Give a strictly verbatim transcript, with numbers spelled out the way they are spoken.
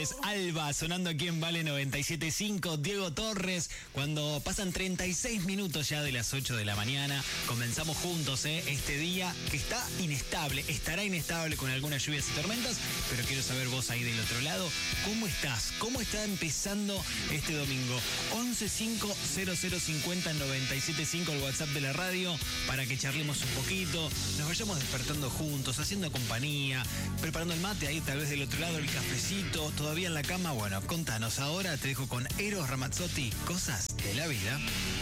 tardes. Alba sonando aquí en Vale noventa y siete punto cinco. Diego Torres, cuando pasan treinta y seis minutos ya de las ocho de la mañana. Comenzamos juntos ¿eh? este día que está inestable, estará inestable con algunas lluvias y tormentas, pero quiero saber vos ahí del otro lado, ¿cómo estás? ¿Cómo está empezando este domingo? once cinco cero cero cincuenta noventa y siete cinco el WhatsApp de la radio para que charlemos un poquito, nos vayamos despertando juntos, haciendo compañía, preparando el mate ahí tal vez del otro lado, el cafecito, todavía en la cama. Bueno, contanos ahora, te dejo con Eros Ramazzotti, Cosas de la Vida.